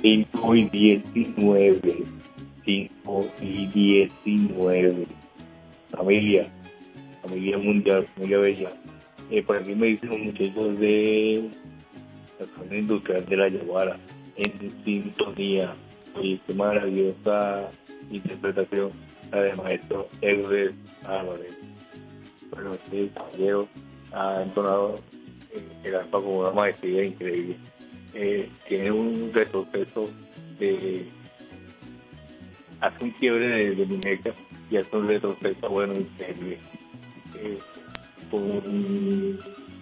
5:19. 5:19. Familia, familia mundial, familia bella. Por aquí me dicen los muchachos de la zona industrial de La Yaguara, en sintonía. Y qué maravillosa interpretación la del maestro Eudes Álvarez. Bueno, este caballero ha entonado el arpa con una maestría increíble. Tiene un retroceso de... hace un quiebre de muñeca y hace un retroceso, bueno, increíble. Con un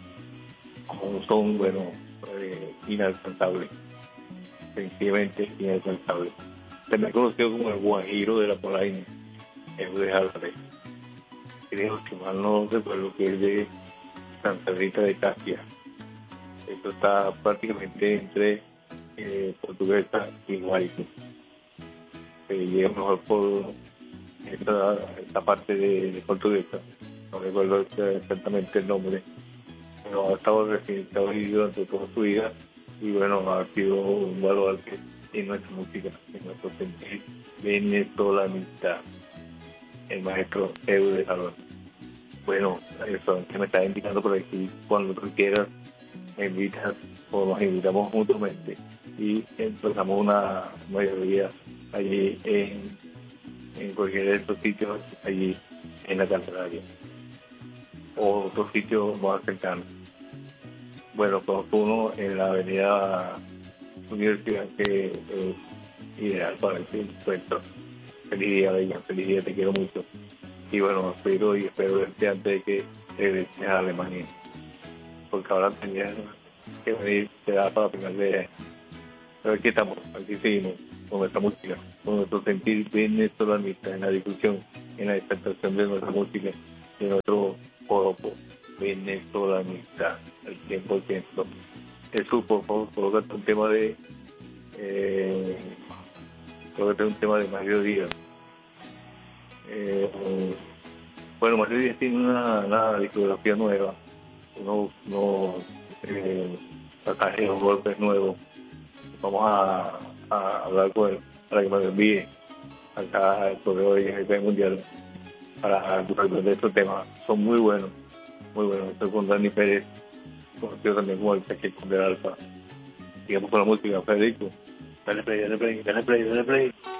son, bueno, inalcanzable, sencillamente inalcanzable. Se me ha conocido como el guajiro de la Polaina, Eudes Álvarez. Creo que mal no recuerdo que es de Santa Rita de Casia. Esto está prácticamente entre Portuguesa y Guárico. Se llega mejor por esta parte de Portuguesa. No recuerdo exactamente el nombre, pero ha estado residente ahí durante toda su vida y bueno, ha sido un baluarte en nuestra música, en nuestro sentir venezolana, el maestro Eudes Álvarez. Bueno, eso que me está indicando por aquí, cuando tú quieras, me invitas o nos invitamos mutuamente y empezamos una mayoría allí en cualquiera de estos sitios, allí en la Candelaria o otros sitios más cercanos. Bueno, conozco uno en la avenida Universidad que es ideal para este encuentro. Feliz día, Bella, feliz día, te quiero mucho. Y bueno, espero verte antes de que regreses a Alemania, porque ahora tenías que venir, te da para final de año. Pero aquí estamos, aquí seguimos, con nuestra música, con nuestro sentir venezolanista en la discusión, en la exaltación de nuestra música, de nuestro joropo venezolanista, al 100%. Eso, por favor, colócate un tema de Mario Díaz. Bueno, Mario Díaz tiene una discografía nueva, unos pasajes o golpes nuevos. Vamos a hablar con él para que me lo envíe acá al correo de GP Mundial para de estos temas. Son muy buenos, muy buenos. Estoy con Dani Pérez, conocido también como el Pequeño del Alfa. Digamos con la música, Federico. Dale play, dale play, dale play, dale play.